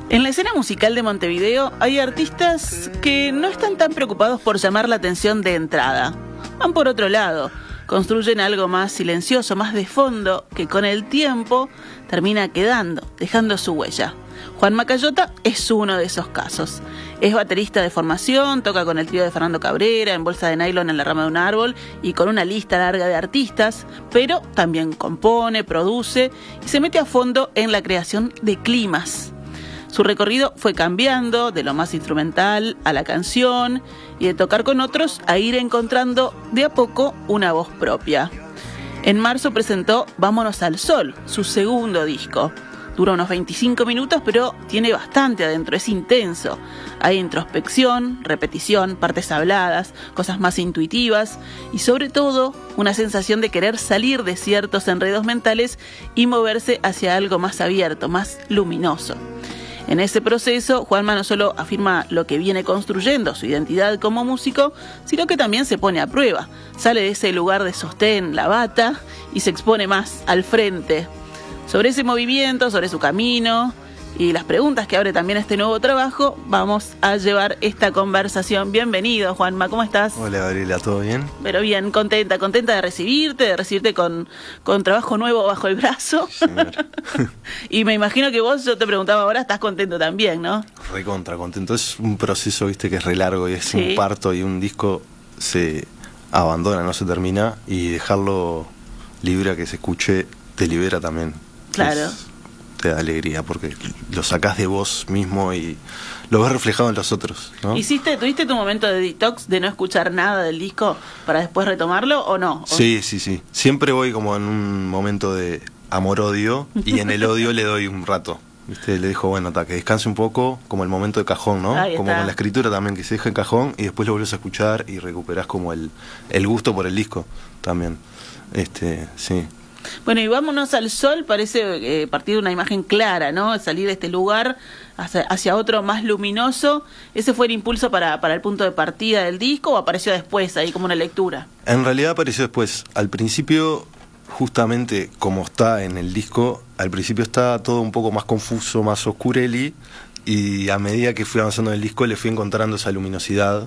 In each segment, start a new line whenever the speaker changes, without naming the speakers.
En la escena musical de Montevideo hay artistas que no están tan preocupados por llamar la atención de entrada. Van por otro lado, construyen algo más silencioso, más de fondo, que con el tiempo termina quedando, dejando su huella. Juan Macayota es uno de esos casos. Es baterista de formación, toca con el trío de Fernando Cabrera, en Bolsa de Nylon en la rama de un árbol y con una lista larga de artistas, pero también compone, produce y se mete a fondo en la creación de climas. Su recorrido fue cambiando de lo más instrumental a la canción y de tocar con otros a ir encontrando de a poco una voz propia. En marzo presentó Vámonos al Sol, su segundo disco. Dura unos 25 minutos, pero tiene bastante adentro, es intenso. Hay introspección, repetición, partes habladas, cosas más intuitivas y sobre todo una sensación de querer salir de ciertos enredos mentales y moverse hacia algo más abierto, más luminoso. En ese proceso, Juanma no solo afirma lo que viene construyendo, su identidad como músico, sino que también se pone a prueba. Sale de ese lugar de sostén, la bata, y se expone más al frente. Sobre ese movimiento, sobre su camino y las preguntas que abre también este nuevo trabajo, vamos a llevar esta conversación. Bienvenido, Juanma, ¿cómo estás?
Hola, Gabriela, ¿todo bien?
Pero bien, contenta de recibirte con trabajo nuevo bajo el brazo.
Sí,
Y me imagino que vos, yo te preguntaba ahora, estás contento también, ¿no?
Recontra contento. Es un proceso, viste, que es re largo y es
Sí.
un parto y un disco se abandona, no se termina, y dejarlo libre a que se escuche te libera también.
Claro.
Te da alegría porque lo sacás de vos mismo y lo ves reflejado en los otros, ¿no?
¿Tuviste tu momento de detox de no escuchar nada del disco para después retomarlo o no?
Sí. Siempre voy como en un momento de amor-odio y en el odio le doy un rato. ¿Viste? Le dijo, bueno, que descanse un poco, como el momento de cajón, ¿no?
Ahí
Como
está.
con la escritura también, que se deja en cajón y después lo vuelves a escuchar y recuperás como el gusto por el disco también. Sí.
Bueno, y Vámonos al Sol parece partir de una imagen clara, ¿no? Salir de este lugar hacia otro más luminoso. ¿Ese fue el impulso para el punto de partida del disco o apareció después, ahí como una lectura?
En realidad apareció después. Al principio, justamente como está en el disco, al principio está todo un poco más confuso, más oscureli, y a medida que fui avanzando en el disco le fui encontrando esa luminosidad.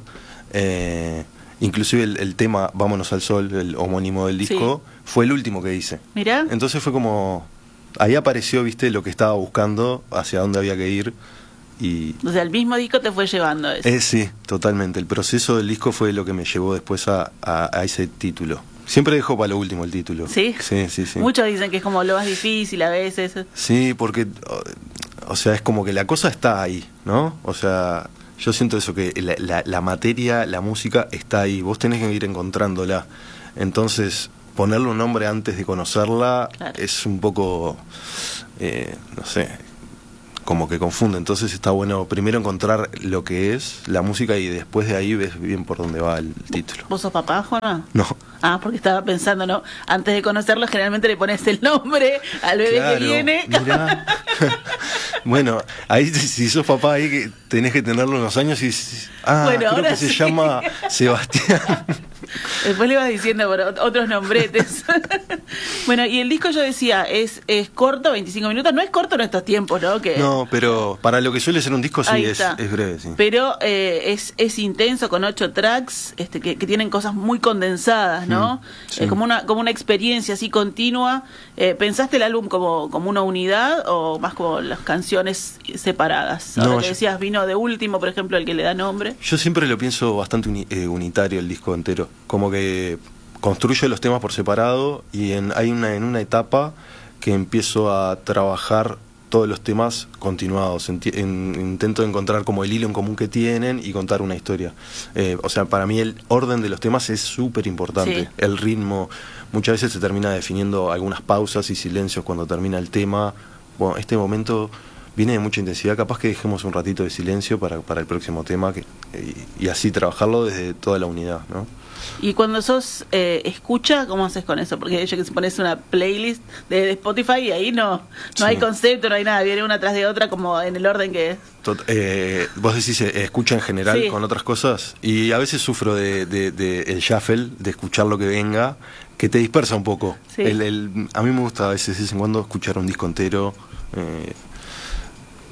Inclusive el tema Vámonos al Sol, el homónimo del disco,
Sí.
fue el último que hice.
Mirá.
Entonces fue como... Ahí apareció, viste, lo que estaba buscando, hacia dónde había que ir. Y
O sea, el mismo disco te fue llevando a eso.
sí, totalmente. El proceso del disco fue lo que me llevó después a ese título. Siempre dejo para lo último el título.
¿Sí?
Sí.
Muchos dicen que es como lo más difícil a veces.
Sí, porque, o sea, es como que la cosa está ahí, ¿no? O sea, yo siento eso, que la materia, la música está ahí. Vos tenés que ir encontrándola. Entonces, ponerle un nombre antes de conocerla,
Claro.
es un poco, no sé, como que confunde. Entonces está bueno primero encontrar lo que es la música y después de ahí ves bien por dónde va el título.
¿Vos sos papá, Juana?
No.
Ah, porque estaba pensando, ¿no? Antes de conocerlo, generalmente le pones el nombre al bebé
Claro,
que viene.
mirá. Bueno, ahí si sos papá ahí que tenés que tenerlo unos años y
Bueno,
creo
ahora
que se
sí.
llama Sebastián.
Después le vas diciendo por otros nombretes. Bueno, y el disco, yo decía, es corto, 25 minutos. No es corto en estos tiempos, ¿no? Que,
No, pero para lo que suele ser un disco sí
Ahí
es
está.
breve, sí.
Pero es intenso, con 8 tracks que tienen cosas muy condensadas, ¿no?
Sí.
Como una experiencia así continua. ¿Pensaste el álbum como una unidad o más como las canciones separadas? Ahora
No,
que decías, vino de último, por ejemplo, el que le da nombre.
Yo siempre lo pienso bastante unitario el disco entero. Como que construyo los temas por separado y en una etapa que empiezo a trabajar todos los temas continuados. Intento encontrar como el hilo en común que tienen y contar una historia. O sea, para mí el orden de los temas es súper importante.
Sí.
El ritmo, muchas veces se termina definiendo algunas pausas y silencios cuando termina el tema. Bueno, este momento viene de mucha intensidad, capaz que dejemos un ratito de silencio para el próximo tema y así trabajarlo desde toda la unidad, ¿no?
Y cuando sos escucha, ¿cómo haces con eso? Porque yo que pones una playlist de Spotify y ahí no
Sí.
hay concepto, no hay nada, viene una tras de otra como en el orden que es.
Vos decís escucha en general
Sí.
con otras cosas y a veveces sufro de el shuffle, de escuchar lo que venga, que te dispersa un poco.
Sí.
A mí me gusta a veces, de vez en cuando, escuchar un disco entero.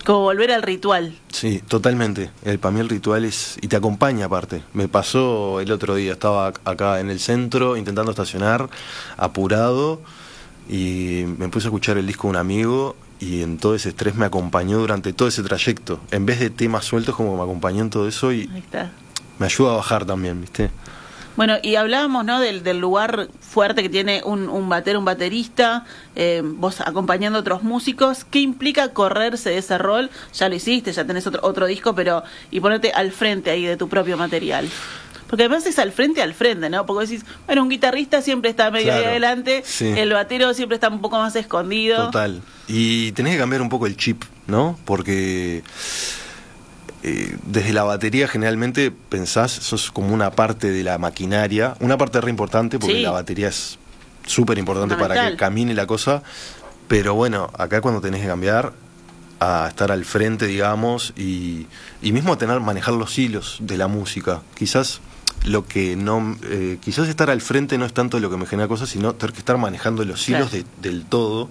Como volver al ritual.
Sí, totalmente. Para mí el ritual es... Y te acompaña aparte. Me pasó el otro día, estaba acá en el centro intentando estacionar, apurado, y me puse a escuchar el disco de un amigo y en todo ese estrés me acompañó durante todo ese trayecto. En vez de temas sueltos, como me acompañó en todo eso y
Ahí está.
me ayuda a bajar también, ¿viste?
Bueno, y hablábamos, ¿no?, del lugar fuerte que tiene un baterista, vos acompañando a otros músicos. ¿Qué implica correrse de ese rol? Ya lo hiciste, ya tenés otro disco, pero y ponerte al frente ahí de tu propio material. Porque además es al frente, ¿no? Porque decís, bueno, un guitarrista siempre está medio ahí adelante, sí. El batero siempre está un poco más escondido.
Total. Y tenés que cambiar un poco el chip, ¿no? Porque... desde la batería generalmente pensás, sos como una parte de la maquinaria, una parte re importante porque sí, la batería es súper importante para que camine la cosa, pero bueno, acá cuando tenés que cambiar a estar al frente, digamos, y mismo manejar los hilos de la música, quizás lo que no, quizás estar al frente no es tanto lo que me genera cosas, sino tener que estar manejando los hilos del todo.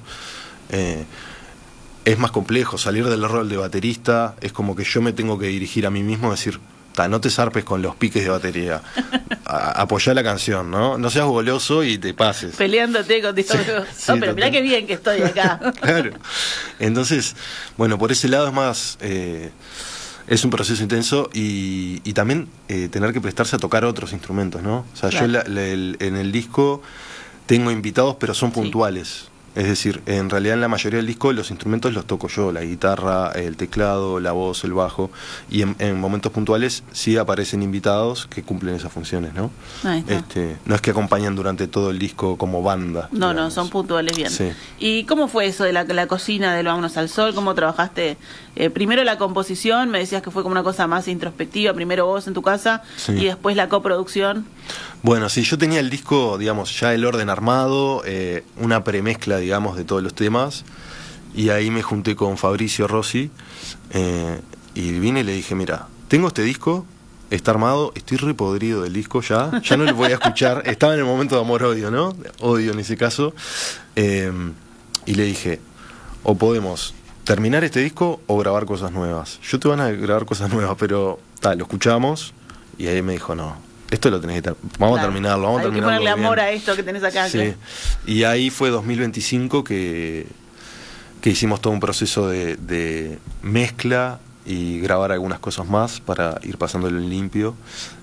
Es más complejo, salir del rol de baterista es como que yo me tengo que dirigir a mí mismo, decir, no te zarpes con los piques de batería, apoyá la canción, no seas goloso y te pases.
Peleándote con no, pero mirá qué bien que estoy acá.
Claro. Entonces, bueno, por ese lado es más, es un proceso intenso y también tener que prestarse a tocar otros instrumentos, ¿no? O sea, claro, yo en el disco tengo invitados, pero son puntuales. Es decir, en realidad en la mayoría del disco los instrumentos los toco yo, la guitarra, el teclado, la voz, el bajo, y en momentos puntuales sí aparecen invitados que cumplen esas funciones, ¿no? No es que acompañan durante todo el disco como banda.
No, son puntuales bien.
Sí.
¿Y cómo fue eso de la cocina del Vámonos al Sol? ¿Cómo trabajaste? Primero la composición, me decías que fue como una cosa más introspectiva, primero vos en tu casa, sí, y después la coproducción.
Bueno, sí, yo tenía el disco, digamos, ya el orden armado, una premezcla, digamos, de todos los temas, y ahí me junté con Fabricio Rossi, y vine y le dije, mira, tengo este disco, está armado, estoy repodrido del disco ya no lo voy a escuchar, estaba en el momento de amor-odio, ¿no? Odio en ese caso, y le dije, o podemos terminar este disco o grabar cosas nuevas. Yo te van a grabar cosas nuevas, pero lo escuchamos, y ahí me dijo, no, esto lo tenés que vamos a terminarlo, vamos a terminarlo.
Hay que ponerle amor
bien
a esto que tenés acá.
Sí. Y ahí fue 2025 que hicimos todo un proceso de mezcla y grabar algunas cosas más para ir pasándolo en limpio.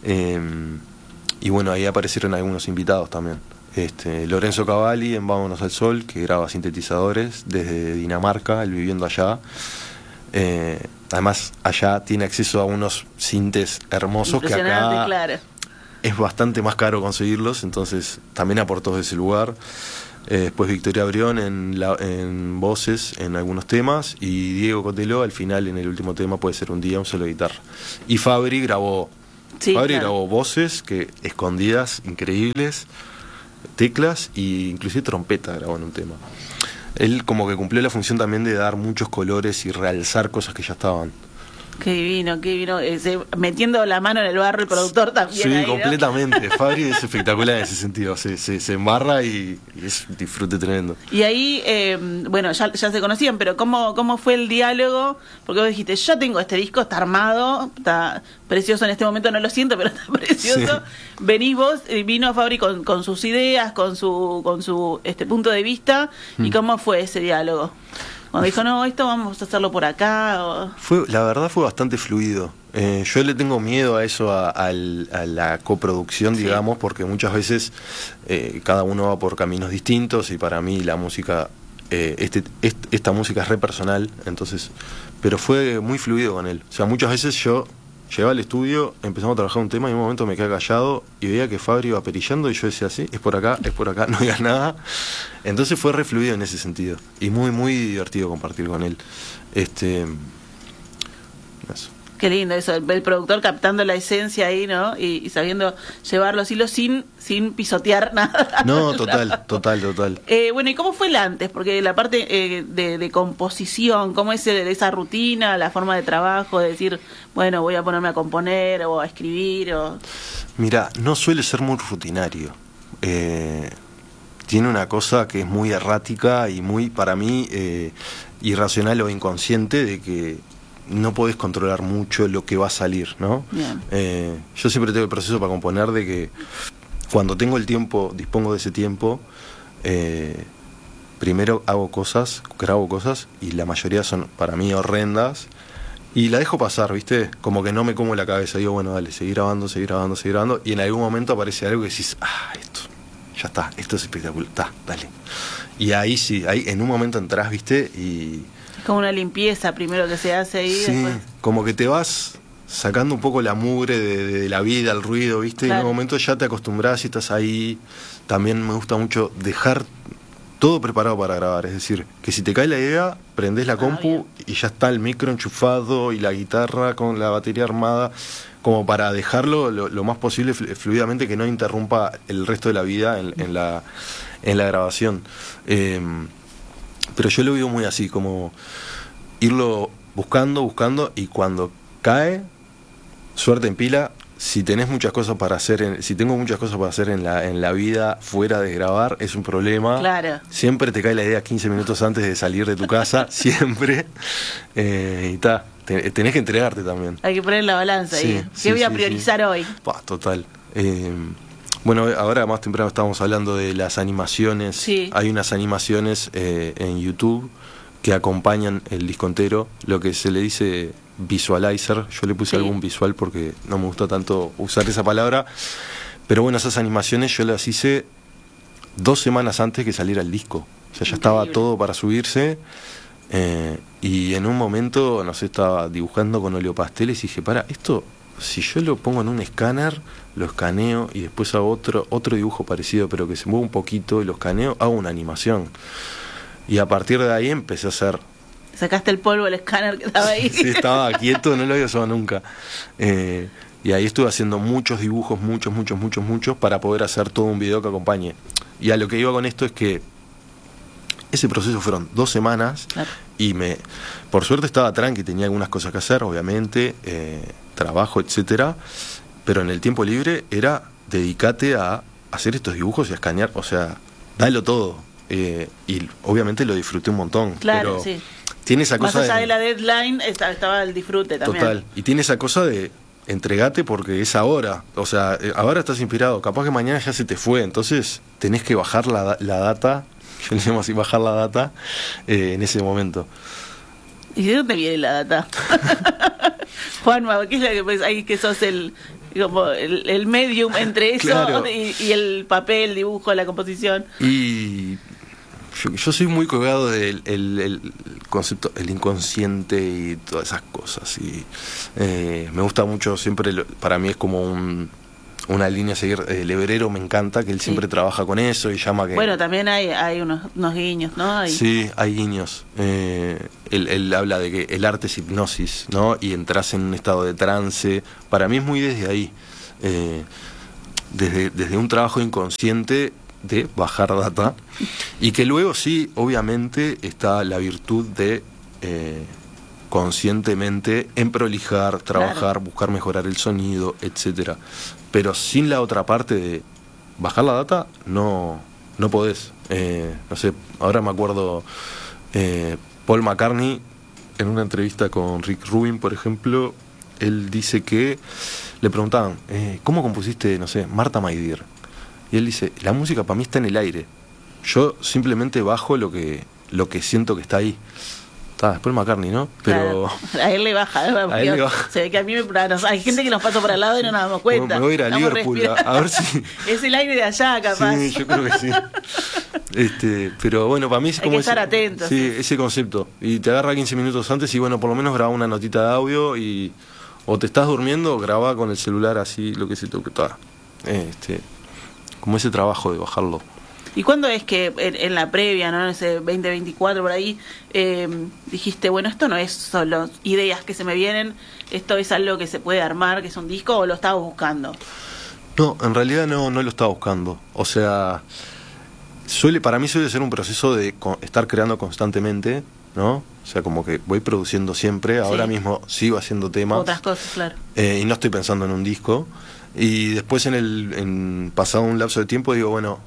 Y bueno, ahí aparecieron algunos invitados también. Lorenzo Cavalli en Vámonos al Sol, que graba sintetizadores desde Dinamarca, él viviendo allá. Además, allá tiene acceso a unos sintes hermosos que acá...
Claro.
Es bastante más caro conseguirlos, entonces también aportó de ese lugar. Después Victoria Brión en voces en algunos temas, y Diego Coteló al final en el último tema, Puede ser un día, un solo de guitarra. Y Fabri grabó grabó voces escondidas, increíbles, teclas e inclusive trompeta grabó en un tema. Él como que cumplió la función también de dar muchos colores y realzar cosas que ya estaban.
Qué divino, qué divino. Metiendo la mano en el barro el productor también.
Sí,
ahí,
completamente. ¿No? Fabri es espectacular en ese sentido. Se embarra y es un disfrute tremendo.
Y ahí, bueno, ya se conocían, pero ¿cómo fue el diálogo? Porque vos dijiste, yo tengo este disco, está armado, está precioso en este momento, no lo siento, pero está precioso. Sí. Venís vos, vino Fabri con sus ideas, con su punto de vista. ¿Y cómo fue ese diálogo? Cuando dijo, no, esto vamos a hacerlo por acá.
La verdad fue bastante fluido. Yo le tengo miedo a eso, a la coproducción, digamos, porque muchas veces cada uno va por caminos distintos, y para mí la música, esta música es re personal, entonces, pero fue muy fluido con él. O sea, muchas veces yo llegaba al estudio, empezamos a trabajar un tema y en un momento me quedé callado y veía que Fabri iba perillando y yo decía, sí, es por acá, no digas nada. Entonces fue re fluido en ese sentido y muy, muy divertido compartir con él. Eso.
Qué lindo eso, el productor captando la esencia ahí, ¿no? Y sabiendo llevar los hilos sin pisotear nada.
No, total.
Bueno, ¿y cómo fue el antes? Porque la parte de composición, ¿cómo es esa rutina, la forma de trabajo, de decir, bueno, voy a ponerme a componer o a escribir?
Mirá, no suele ser muy rutinario. tiene una cosa que es muy errática y muy, para mí, irracional o inconsciente, de que no podés controlar mucho lo que va a salir, ¿no? Yo siempre tengo el proceso para componer de que cuando tengo el tiempo, dispongo de ese tiempo, primero grabo cosas, y la mayoría son para mí horrendas, y la dejo pasar, ¿viste? Como que no me como la cabeza, digo, bueno, dale, seguir grabando, y en algún momento aparece algo que decís, esto, ya está, esto es espectacular, está, dale. Y ahí sí, ahí en un momento entrás, ¿viste? Y
es como una limpieza primero que se hace ahí.
Sí,
después...
como que te vas sacando un poco la mugre de la vida, el ruido, ¿viste? Claro. Y en un momento ya te acostumbras y estás ahí. También me gusta mucho dejar todo preparado para grabar, es decir, que si te cae la idea, prendés la compu y ya está el micro enchufado y la guitarra con la batería armada, como para dejarlo lo más posible fluidamente, que no interrumpa el resto de la vida en la grabación. Pero yo lo veo muy así, como irlo buscando, y cuando cae, suerte en pila. Si tenés muchas cosas para hacer, si tengo muchas cosas para hacer en la vida fuera de grabar, es un problema.
Claro.
Siempre te cae la idea 15 minutos antes de salir de tu casa, siempre. Y tenés que entregarte también.
Hay que poner la balanza ahí. ¿Qué voy a priorizar hoy?
Total. Bueno, ahora más temprano estábamos hablando de las animaciones.
Sí.
Hay unas animaciones en YouTube que acompañan el disco entero, lo que se le dice visualizer. Yo le puse algún visual porque no me gusta tanto usar esa palabra. Pero bueno, esas animaciones yo las hice 2 semanas antes que saliera el disco. O sea, ya estaba todo para subirse. Y en un momento, no sé, estaba dibujando con oleopasteles y dije, esto, si yo lo pongo en un escáner, lo escaneo y después hago otro dibujo parecido, pero que se mueva un poquito y lo escaneo, hago una animación. Y a partir de ahí empecé a hacer...
¿Sacaste el polvo del escáner que estaba ahí?
Sí, estaba quieto, no lo había usado nunca. Y ahí estuve haciendo muchos dibujos, muchos, para poder hacer todo un video que acompañe. Y a lo que iba con esto es que ese proceso fueron 2 semanas. Claro. Y por suerte estaba tranqui, tenía algunas cosas que hacer, obviamente, trabajo, etcétera. Pero en el tiempo libre era dedicate a hacer estos dibujos y a escanear, o sea, dalo todo. Y obviamente lo disfruté un montón.
Claro,
pero
sí.
Tiene esa cosa
más allá de la deadline estaba el disfrute también.
Total. Y tiene esa cosa de entregate porque es ahora. O sea, ahora estás inspirado, capaz que mañana ya se te fue. Entonces tenés que bajar la data. Yo le llamo así, bajar la data en ese momento.
¿Y de dónde viene la data? Juanma, ¿qué es lo que pues, ahí que sos el medium entre eso? Claro. y el papel, el dibujo, la composición?
Y yo soy muy colgado del el concepto, el inconsciente y todas esas cosas. Y me gusta mucho, siempre para mí es como una línea a seguir. El Hebrero me encanta, que él siempre trabaja con eso y llama que...
Bueno, también hay unos guiños, ¿no?
Sí, hay guiños. Él habla de que el arte es hipnosis, ¿no? Y entras en un estado de trance. Para mí es muy desde ahí. Desde un trabajo inconsciente de bajar data. Y que luego sí, obviamente, está la virtud de... conscientemente en prolijar, trabajar, buscar mejorar el sonido, etcétera. Pero sin la otra parte de bajar la data, no podés. No sé, ahora me acuerdo Paul McCartney en una entrevista con Rick Rubin, por ejemplo, él dice que le preguntaban, ¿cómo compusiste, no sé, Martha My Dear? Y él dice, la música para mí está en el aire. Yo simplemente bajo lo que siento que está ahí. Después McCartney, ¿no? Pero
claro, a él le baja,
a él le baja.
Se ve que a mí hay gente que nos pasa por al lado y no nos damos cuenta.
Me voy a ir a Liverpool a ver si...
Es el aire de allá, capaz.
Sí, yo creo que sí. Pero bueno, para mí es
hay
como...
que estar atentos.
Sí, ese concepto. Y te agarra 15 minutos antes y bueno, por lo menos graba una notita de audio y... O te estás durmiendo o graba con el celular así lo que se toque. Como ese trabajo de bajarlo.
¿Y cuándo es que en la previa, no, en ese 2024 por ahí, dijiste, bueno, esto no es solo ideas que se me vienen, esto es algo que se puede armar, que es un disco, o lo estabas buscando?
No, en realidad no lo estaba buscando. O sea, para mí suele ser un proceso de estar creando constantemente, ¿no? O sea, como que voy produciendo siempre, ahora mismo sigo haciendo temas.
Otras cosas, claro.
Y no estoy pensando en un disco. Y después en pasado un lapso de tiempo digo, bueno,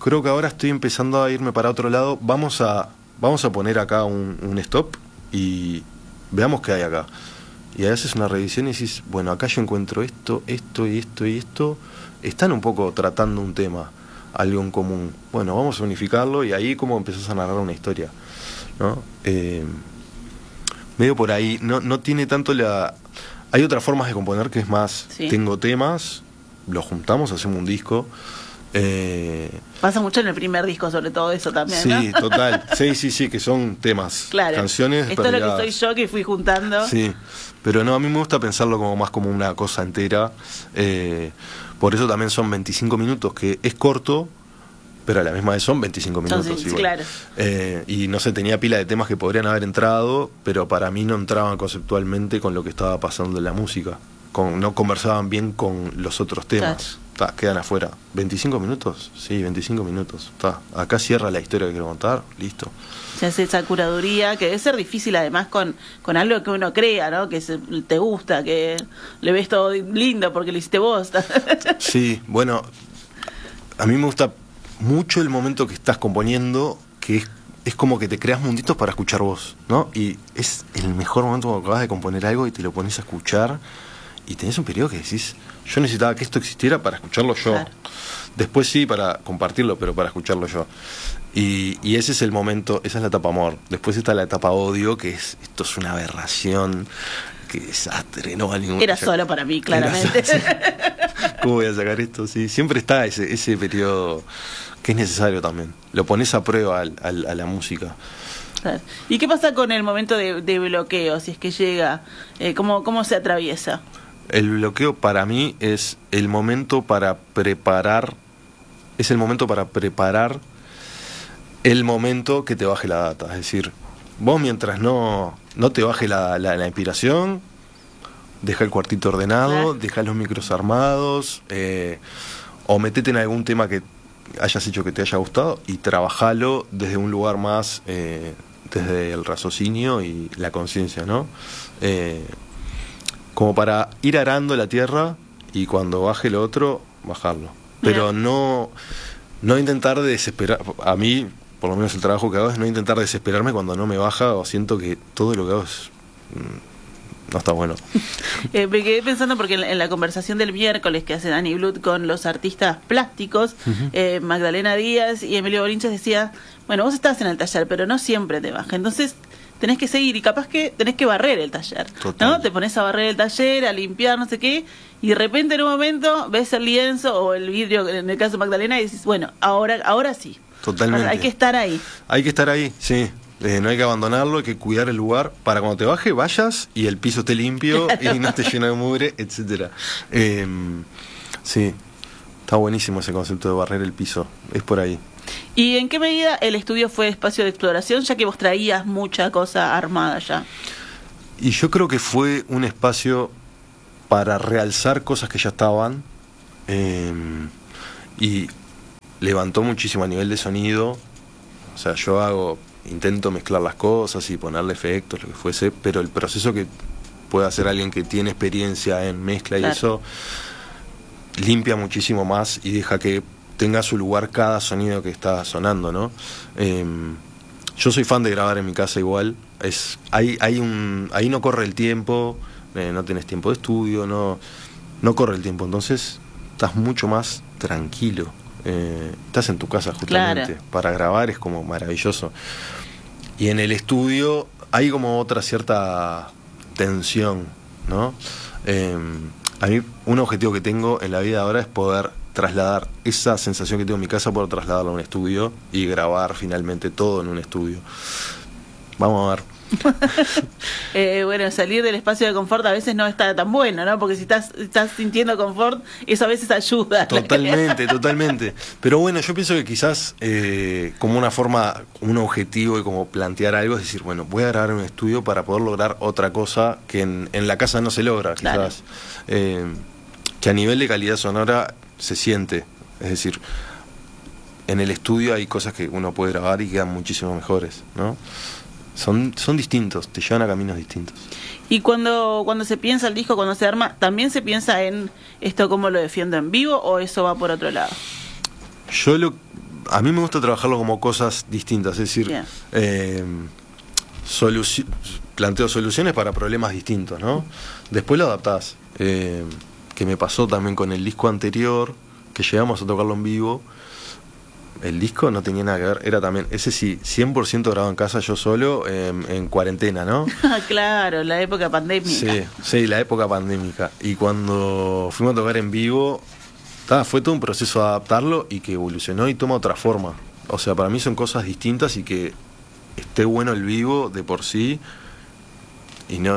creo que ahora estoy empezando a irme para otro lado. Vamos a poner acá un stop y veamos qué hay acá. Y a veces una revisión y decís, bueno, acá yo encuentro esto y esto. Están un poco tratando un tema, algo en común. Bueno, vamos a unificarlo y ahí como empezás a narrar una historia, ¿no? Medio por ahí, no tiene tanto la... Hay otras formas de componer que es más,
sí.
Tengo temas, los juntamos, hacemos un disco.
Pasa mucho en el primer disco, sobre todo eso también, ¿no?
Sí, total. Sí, que son temas,
claro.
Canciones.
Esto es lo que soy yo, que fui juntando.
Sí, pero no, a mí me gusta pensarlo como más como una cosa entera. Por eso también son 25 minutos, que es corto, pero a la misma vez son 25 minutos.
Sí,
igual.
claro.
Y no sé, tenía pila de temas que podrían haber entrado, pero para mí no entraban conceptualmente con lo que estaba pasando en la música. No conversaban bien con los otros temas.
Claro.
Quedan afuera. ¿25 minutos? Sí, 25 minutos. Acá cierra la historia que quiero contar, listo.
Se hace esa curaduría, que debe ser difícil además con algo que uno crea, ¿no? Que te gusta, que le ves todo lindo porque lo hiciste vos.
Sí, bueno, a mí me gusta mucho el momento que estás componiendo, que es como que te creas munditos para escuchar vos, ¿no? Y es el mejor momento cuando acabas de componer algo y te lo pones a escuchar y tenés un periodo que decís, yo necesitaba que esto existiera para escucharlo yo. Claro. Después sí, para compartirlo, pero para escucharlo yo. Y ese es el momento, esa es la etapa amor. Después está la etapa odio, que esto es una aberración, que desastre, no va a ningún...
Era solo para mí, claramente.
¿Cómo voy a sacar esto? Sí, siempre está ese periodo que es necesario también. Lo pones a prueba a la música.
Claro. ¿Y qué pasa con el momento de bloqueo, si es que llega? ¿Cómo se atraviesa?
El bloqueo para mí es el momento para preparar, el momento que te baje la data. Es decir, vos mientras no te baje la inspiración, deja el cuartito ordenado, deja los micros armados, o metete en algún tema que hayas hecho que te haya gustado y trabajalo desde un lugar más, desde el raciocinio y la conciencia, ¿no? Como para ir arando la tierra y cuando baje lo otro, bajarlo. Pero no intentar desesperar. A mí, por lo menos el trabajo que hago es no intentar desesperarme cuando no me baja o siento que todo lo que hago no está bueno.
Me quedé pensando porque en la conversación del miércoles que hace Dani Blut con los artistas plásticos, Magdalena Díaz y Emilio Bolinches decía, bueno, vos estás en el taller, pero no siempre te baja. Entonces tenés que seguir y capaz que tenés que barrer el taller. Total. ¿No? Te pones a barrer el taller, a limpiar, no sé qué, y de repente en un momento ves el lienzo o el vidrio, en el caso de Magdalena, y dices, bueno, ahora sí.
Totalmente.
Hay que estar ahí.
Hay que estar ahí, sí. No hay que abandonarlo, hay que cuidar el lugar para cuando te baje, vayas y el piso esté limpio y no esté lleno de mugre, etcétera. Sí, está buenísimo ese concepto de barrer el piso, es por ahí.
¿Y en qué medida el estudio fue espacio de exploración, ya que vos traías mucha cosa armada ya?
Y yo creo que fue un espacio para realzar cosas que ya estaban, y levantó muchísimo a nivel de sonido. O sea, yo intento mezclar las cosas y ponerle efectos, lo que fuese, pero el proceso que puede hacer alguien que tiene experiencia en mezcla y eso, limpia muchísimo más y deja que tenga su lugar cada sonido que está sonando, ¿no? Yo soy fan de grabar en mi casa igual. Ahí no corre el tiempo, no tenés tiempo de estudio, no corre el tiempo, entonces estás mucho más tranquilo. Estás en tu casa justamente, claro. Para grabar es como maravilloso. Y en el estudio hay como otra cierta tensión, ¿no? A mí un objetivo que tengo en la vida ahora es poder trasladar esa sensación que tengo en mi casa, poder trasladarla a un estudio y grabar finalmente todo en un estudio. Vamos a ver.
Bueno, salir del espacio de confort a veces no está tan bueno, ¿no? Porque si estás sintiendo confort, eso a veces ayuda.
Totalmente. Pero bueno, yo pienso que quizás como una forma, un objetivo y como plantear algo, es decir, bueno, voy a grabar en un estudio para poder lograr otra cosa que en la casa no se logra, quizás. Claro. Que a nivel de calidad sonora se siente. Es decir, en el estudio hay cosas que uno puede grabar y quedan muchísimo mejores, ¿no? Son distintos, te llevan a caminos distintos.
Y cuando se piensa el disco, cuando se arma, ¿también se piensa en esto cómo lo defiendo en vivo o eso va por otro lado?
a mí me gusta trabajarlo como cosas distintas, es decir,
Bien.
Planteo soluciones para problemas distintos, ¿no? Después lo adaptás, que me pasó también con el disco anterior, que llegamos a tocarlo en vivo. El disco no tenía nada que ver, era también, ese sí, 100% grabado en casa yo solo, en cuarentena, ¿no?
Claro, la época pandémica.
Sí, la época pandémica. Y cuando fuimos a tocar en vivo, fue todo un proceso de adaptarlo y que evolucionó y toma otra forma. O sea, para mí son cosas distintas y que esté bueno el vivo de por sí. Y no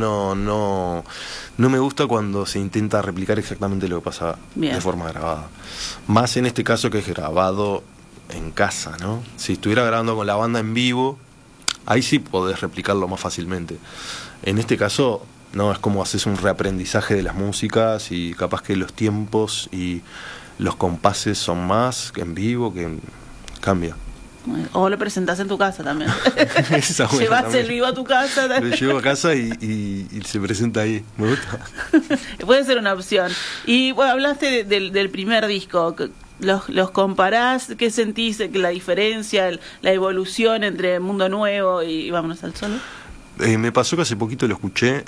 me gusta cuando se intenta replicar exactamente lo que pasa de forma grabada. Más en este caso que es grabado en casa, ¿no? Si estuviera grabando con la banda en vivo, ahí sí podés replicarlo más fácilmente. En este caso, no, es como haces un reaprendizaje de las músicas y capaz que los tiempos y los compases son más que en vivo, que cambia.
O lo presentás en tu casa también. Llevas el vivo a tu casa.
Lo llevo a casa y se presenta ahí. Me gusta.
Puede ser una opción. Y bueno, hablaste del primer disco. Los comparás, ¿qué sentís? ¿La diferencia, la evolución entre Mundo Nuevo y Vámonos al Sol?
Me pasó que hace poquito lo escuché.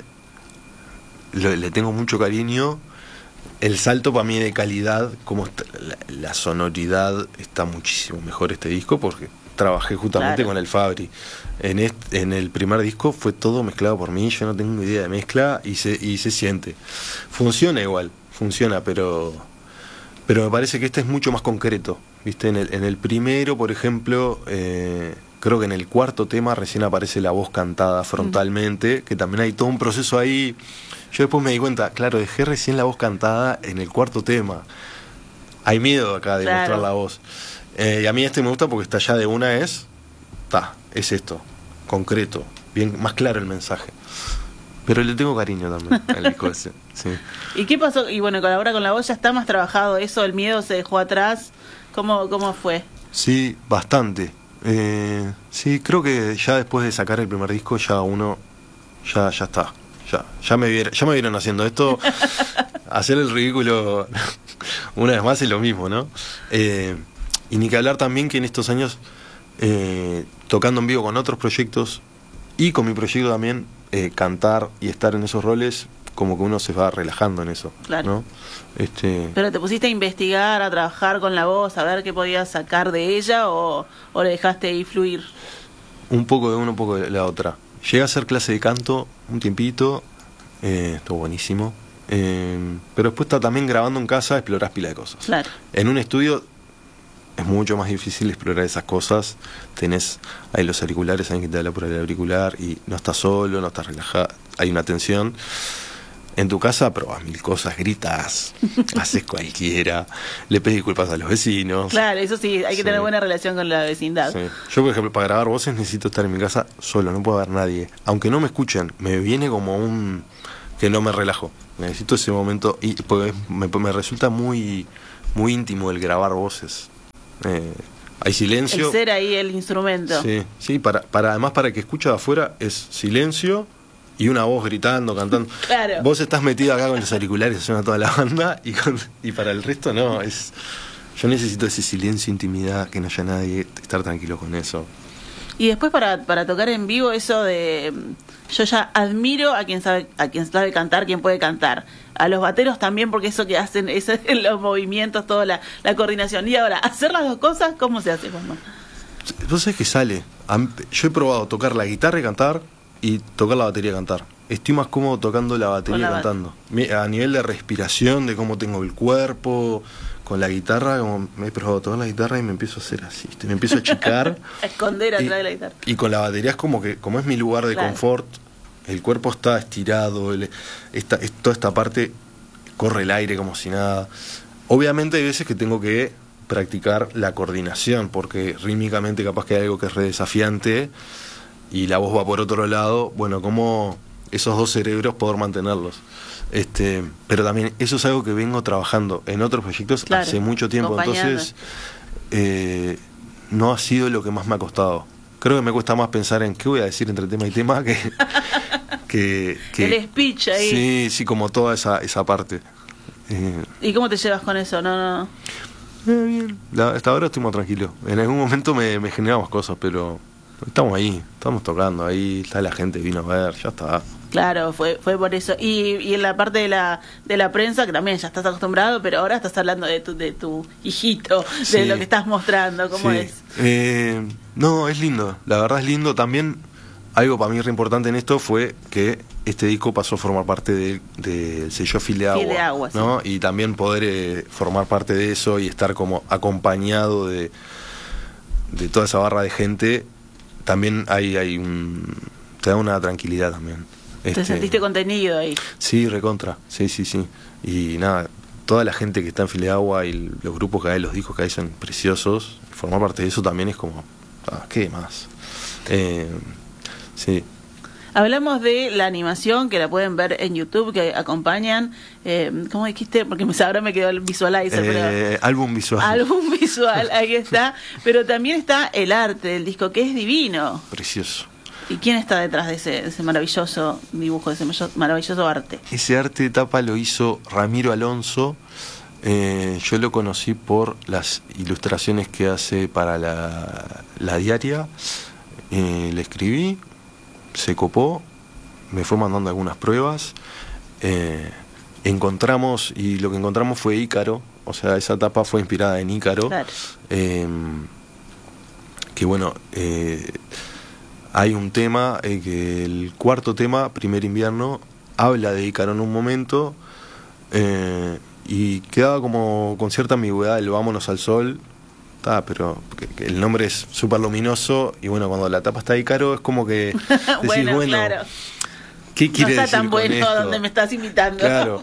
Le tengo mucho cariño. El salto para mí de calidad, como la sonoridad está muchísimo mejor este disco, porque trabajé justamente con el Fabri. En el primer disco fue todo mezclado por mí, yo no tengo idea de mezcla y se siente. Funciona igual, pero me parece que este es mucho más concreto, ¿viste? En el primero, por ejemplo, creo que en el cuarto tema recién aparece la voz cantada frontalmente, que también hay todo un proceso ahí. Yo después me di cuenta, claro, dejé recién la voz cantada en el cuarto tema. Hay miedo acá de mostrar la voz. Y a mí me gusta porque está ya de una es esto, concreto, bien más claro el mensaje. Pero le tengo cariño también al disco ese. Sí.
¿Y qué pasó? Y bueno, ahora con la voz ya está más trabajado eso, el miedo se dejó atrás. ¿Cómo fue?
Sí, bastante. Sí, creo que ya después de sacar el primer disco ya uno ya está. Ya me vieron haciendo esto. Hacer el ridículo una vez más es lo mismo, ¿no? Y ni que hablar también que en estos años, tocando en vivo con otros proyectos y con mi proyecto también, cantar y estar en esos roles, como que uno se va relajando en eso,
claro,
¿no?
Pero te pusiste a investigar, a trabajar con la voz, a ver qué podías sacar de ella, o le dejaste ahí fluir.
Un poco de uno, un poco de la otra. Llegué a hacer clase de canto un tiempito, estuvo buenísimo, pero después también grabando en casa explorás pila de cosas.
Claro.
En un estudio es mucho más difícil explorar esas cosas. Tenés ahí los auriculares, alguien que te habla por el auricular y no estás solo, no estás relajado, hay una tensión. En tu casa probás mil cosas, gritas, haces cualquiera, le pedís disculpas a los vecinos.
Claro, eso sí, hay que tener buena relación con la vecindad.
Sí. Yo, por ejemplo, para grabar voces necesito estar en mi casa solo, no puedo ver nadie. Aunque no me escuchen, me viene como que no me relajo. Necesito ese momento y porque me resulta muy, muy íntimo el grabar voces. Hay silencio.
El ser ahí el instrumento.
Sí, además para que escucha de afuera es silencio y una voz gritando, cantando.
Claro.
Vos estás metido acá con los auriculares, suena toda la banda y para el resto no, yo necesito ese silencio, intimidad, que no haya nadie, estar tranquilo con eso.
Y después para tocar en vivo, eso de yo ya admiro a quien sabe cantar, quien puede cantar. A los bateros también, porque eso que hacen, los movimientos, toda la coordinación. Y ahora, hacer las dos cosas, ¿cómo se hace, Juanma?
Vos sabés que sale. Yo he probado tocar la guitarra y cantar y tocar la batería y cantar. Estoy más cómodo tocando la batería y cantando. A nivel de respiración, de cómo tengo el cuerpo, con la guitarra, como me he probado tocar la guitarra y me empiezo a hacer así, me empiezo a achicar.
A esconder atrás de la guitarra.
Y con la batería es como es mi lugar de confort, el cuerpo está estirado, toda esta parte corre el aire como si nada. Obviamente hay veces que tengo que practicar la coordinación, porque rítmicamente capaz que hay algo que es re desafiante y la voz va por otro lado. Bueno, como esos dos cerebros poder mantenerlos. Pero también eso es algo que vengo trabajando en otros proyectos hace mucho tiempo, entonces no ha sido lo que más me ha costado. Creo que me cuesta más pensar en qué voy a decir entre tema y tema que
el speech ahí.
Sí, como toda esa parte.
¿Y cómo te llevas con eso? No.
Bien. Hasta ahora estoy más tranquilo. En algún momento me generamos cosas, pero estamos ahí, estamos tocando, ahí está la gente, vino a ver, ya está.
Claro, fue por eso. Y en la parte de la prensa, que también ya estás acostumbrado, pero ahora estás hablando de tu hijito,
Sí.
de lo que estás mostrando, ¿cómo
Sí.
es?
No, es lindo, la verdad es lindo. También algo para mí re importante en esto fue que este disco pasó a formar parte del sello Fil de Agua,
Fil de Agua,
¿no? Y también poder formar parte de eso y estar como acompañado de toda esa barra de gente, también te da una tranquilidad también.
Te sentiste contenido ahí.
Sí, recontra, sí. Y nada, toda la gente que está en Fil de Agua y los grupos que hay, los discos que hay son preciosos. Formar parte de eso también es como, ¿qué más? Sí.
Hablamos de la animación, que la pueden ver en YouTube, que acompañan, ¿cómo dijiste? Porque ahora me quedó el visualizer. Pero
Álbum visual.
Álbum visual, ahí está. Pero también está el arte del disco, que es divino.
Precioso.
¿Y quién está detrás de ese maravilloso dibujo, de ese maravilloso arte?
Ese arte de tapa lo hizo Ramiro Alonso. Yo lo conocí por las ilustraciones que hace para la diaria. Le escribí, se copó, me fue mandando algunas pruebas. Encontramos, y lo que encontramos fue Ícaro. O sea, esa tapa fue inspirada en Ícaro.
Claro.
Que bueno, hay un tema, que el cuarto tema, Primer Invierno, habla de Ícaro en un momento, y quedaba como con cierta ambigüedad el Vámonos al Sol, pero que el nombre es súper luminoso, y bueno, cuando la tapa está Ícaro es como que decís, bueno,
claro.
¿qué quiere decir?
No está tan
con
bueno
esto?
donde me estás invitando.
Claro.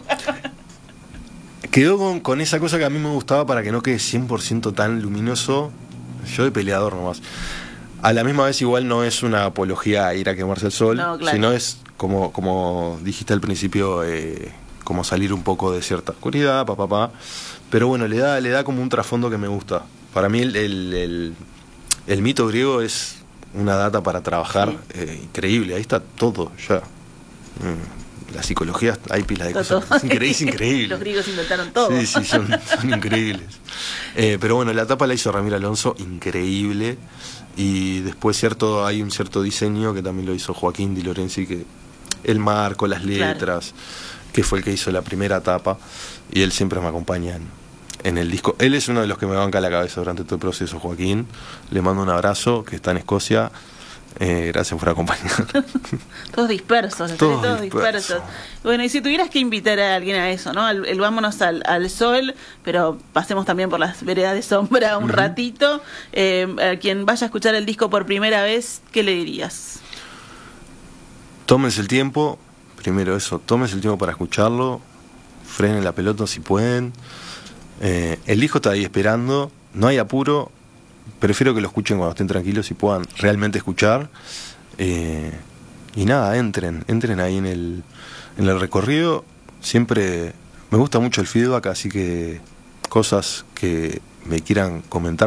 Quedó con esa cosa que a mí me gustaba para que no quede 100% tan luminoso. Yo de peleador nomás. A la misma vez igual no es una apología a ir a quemarse el sol,
No, claro.
sino es como dijiste al principio, como salir un poco de cierta oscuridad, pero bueno, le da como un trasfondo que me gusta. Para mí el mito griego es una data para trabajar, increíble, ahí está todo ya. La psicología, hay pilas de cosas, es increíble.
Los griegos inventaron todo.
Sí, son increíbles. Pero bueno, la tapa la hizo Ramiro Alonso, increíble. Y después hay un cierto diseño que también lo hizo Joaquín Di Lorenzi, que el marco, las letras, que fue el que hizo la primera tapa, y él siempre me acompaña en el disco. Él es uno de los que me banca la cabeza durante todo el proceso, Joaquín. Le mando un abrazo, que está en Escocia. Gracias por acompañar.
Todos dispersos, todos dispersos. Bueno, y si tuvieras que invitar a alguien a eso, ¿no? El vámonos al sol, pero pasemos también por las veredas de sombra un ratito. A quien vaya a escuchar el disco por primera vez, ¿qué le dirías?
Tómense el tiempo, primero eso, tómense el tiempo para escucharlo, frenen la pelota si pueden. El disco está ahí esperando, no hay apuro. Prefiero que lo escuchen cuando estén tranquilos y puedan realmente escuchar. Y nada, entren ahí en el recorrido. Siempre me gusta mucho el feedback, así que cosas que me quieran comentar